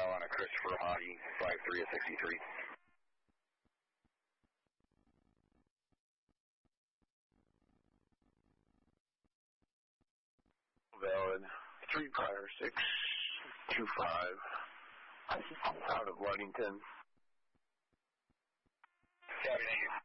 on a Christopher Hottie, 53 at 63. Valid. 3 prior 625. Out of Ludington. Copy, thank you.